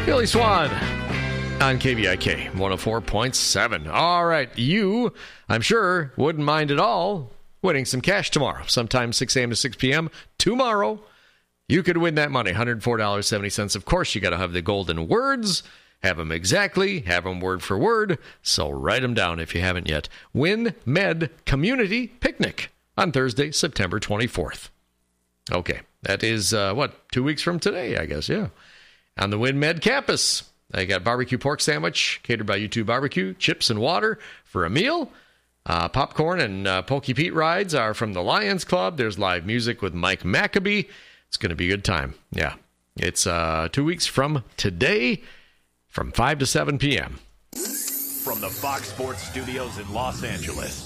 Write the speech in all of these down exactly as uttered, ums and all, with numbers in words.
Billy Swan on K V I K one oh four point seven. All right, you, I'm sure, wouldn't mind at all winning some cash tomorrow, sometime six a.m. to six p.m. tomorrow. You could win that money, one hundred four dollars and seventy cents. Of course, you got to have the golden words. Have them exactly. Have them word for word. So write them down if you haven't yet. Win Med Community Picnic on Thursday, September twenty-fourth. Okay, that is, uh, what, two weeks from today, I guess, yeah. On the Win Med campus, I got barbecue pork sandwich catered by U two Barbecue, chips and water for a meal. Uh, popcorn and uh, Pokey Pete rides are from the Lions Club. There's live music with Mike Maccabee. It's going to be a good time. Yeah, it's uh, two weeks from today from five to seven p.m. From the Fox Sports Studios in Los Angeles,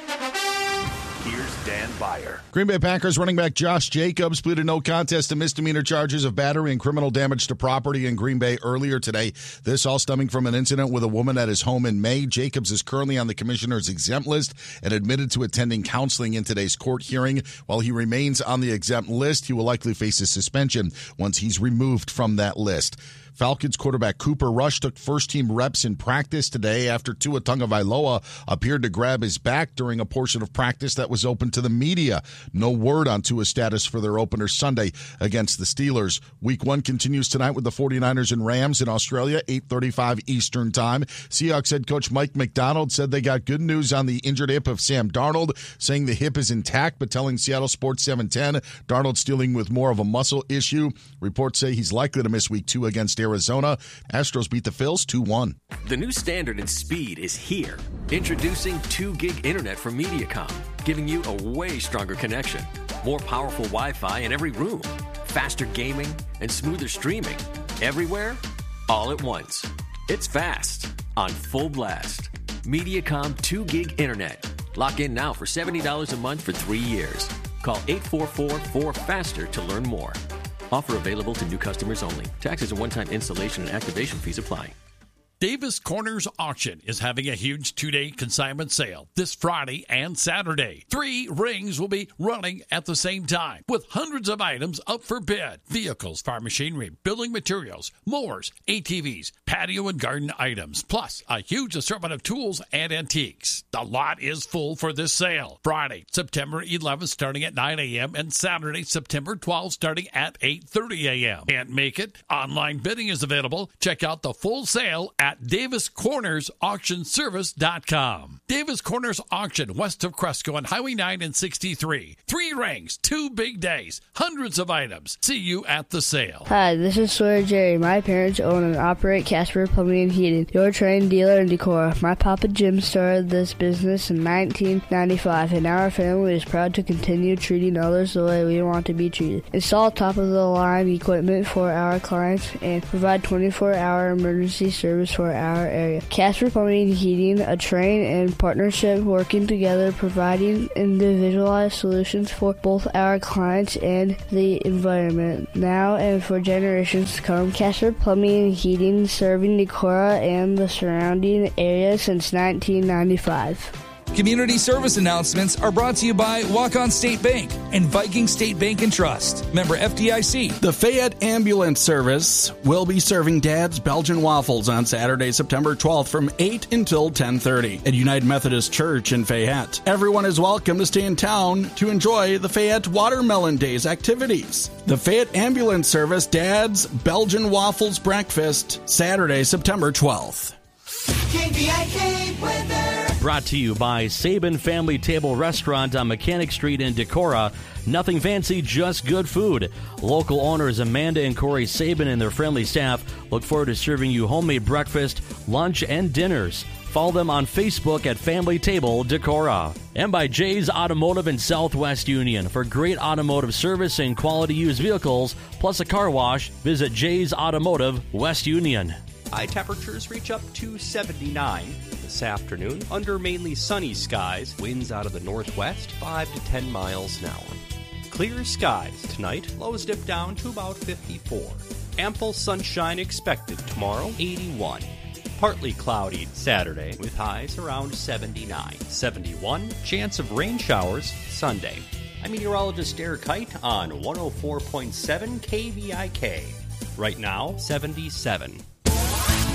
here's Dan Beyer. Green Bay Packers running back Josh Jacobs pleaded no contest to misdemeanor charges of battery and criminal damage to property in Green Bay earlier today. This all stemming from an incident with a woman at his home in May. Jacobs is currently on the commissioner's exempt list and admitted to attending counseling in today's court hearing. While he remains on the exempt list, he will likely face a suspension once he's removed from that list. Falcons quarterback Cooper Rush took first-team reps in practice today after Tua Tagovailoa appeared to grab his back during a portion of practice that was open to the media. No word on Tua's status for their opener Sunday against the Steelers. Week one continues tonight with the 49ers and Rams in Australia, eight thirty-five Eastern Time. Seahawks head coach Mike McDonald said they got good news on the injured hip of Sam Darnold, saying the hip is intact, but telling Seattle Sports seven ten Darnold's dealing with more of a muscle issue. Reports say he's likely to miss week two against Arizona. Astros beat the Phils two one. The new standard in speed is here. Introducing two gig internet from Mediacom, giving you a way stronger connection, more powerful Wi-Fi in every room, faster gaming, and smoother streaming. Everywhere, all at once. It's fast, on full blast. Mediacom two gig internet. Lock in now for seventy dollars a month for three years. Call eight four four, four faster to learn more. Offer available to new customers only. Taxes and one-time installation and activation fees apply. Davis Corners Auction is having a huge two-day consignment sale this Friday and Saturday. Three rings will be running at the same time with hundreds of items up for bid. Vehicles, farm machinery, building materials, mowers, A T Vs, patio and garden items, plus a huge assortment of tools and antiques. The lot is full for this sale. Friday, September eleventh starting at nine a.m. and Saturday, September twelfth starting at eight thirty a.m. Can't make it? Online bidding is available. Check out the full sale at at Davis Corners Auction Service dot com. Davis Corners Auction, west of Cresco on Highway nine and sixty-three. Three rings, two big days, hundreds of items. See you at the sale. Hi, this is Sawyer Jerry. My parents own and operate Casper Plumbing and Heating, your trained dealer in Decorah. My Papa Jim started this business in nineteen ninety-five, and our family is proud to continue treating others the way we want to be treated. Install top-of-the-line equipment for our clients and provide twenty-four hour emergency service for our area. Casper Plumbing and Heating, a train and partnership working together, providing individualized solutions for both our clients and the environment. Now and for generations to come, Casper Plumbing and Heating, serving Decorah and the surrounding area since nineteen ninety-five. Community service announcements are brought to you by Walk-On State Bank and Viking State Bank and Trust. Member F D I C. The Fayette Ambulance Service will be serving Dad's Belgian Waffles on Saturday, September twelfth from eight until ten thirty at United Methodist Church in Fayette. Everyone is welcome to stay in town to enjoy the Fayette Watermelon Days activities. The Fayette Ambulance Service Dad's Belgian Waffles Breakfast, Saturday, September twelfth. K V I K weather. Brought to you by Sabin Family Table Restaurant on Mechanic Street in Decorah. Nothing fancy, just good food. Local owners Amanda and Corey Sabin and their friendly staff look forward to serving you homemade breakfast, lunch, and dinners. Follow them on Facebook at Family Table Decorah. And by Jay's Automotive in Southwest Union. For great automotive service and quality used vehicles, plus a car wash, visit Jay's Automotive, West Union. High temperatures reach up to seventy-nine this afternoon under mainly sunny skies. Winds out of the northwest, five to ten miles an hour. Clear skies tonight. Lows dip down to about fifty-four. Ample sunshine expected tomorrow, eighty-one. Partly cloudy Saturday with highs around seventy-nine. seventy-one. Chance of rain showers Sunday. I'm meteorologist Derek Height on one oh four point seven K V I K. Right now, seventy-seven.